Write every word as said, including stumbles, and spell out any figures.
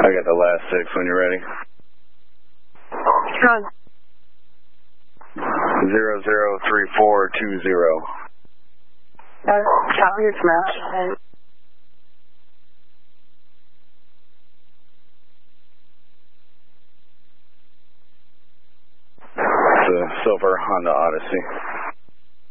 I got the last six when you're ready. Run. Zero zero three four two zero. Uh, Charlie, it's Matt. It's a silver Honda Odyssey.